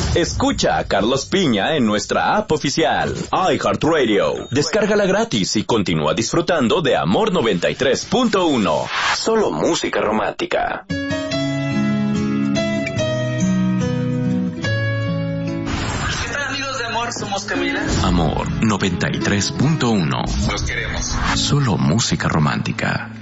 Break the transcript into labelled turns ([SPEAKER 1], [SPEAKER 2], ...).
[SPEAKER 1] Escucha a Carlos Piña en nuestra app oficial, iHeartRadio. Descárgala gratis y continúa disfrutando de Amor 93.1. Solo música romántica.
[SPEAKER 2] Somos Camila.
[SPEAKER 1] Amor 93.1.
[SPEAKER 2] Los queremos.
[SPEAKER 1] Solo música romántica.